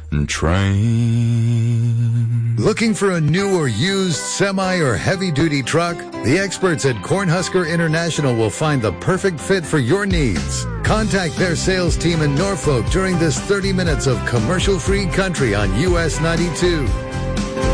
train. Looking for a new or used semi or heavy-duty truck? The experts at Cornhusker International will find the perfect fit for your needs. Contact their sales team in Norfolk during this 30 minutes of commercial-free country on US 92.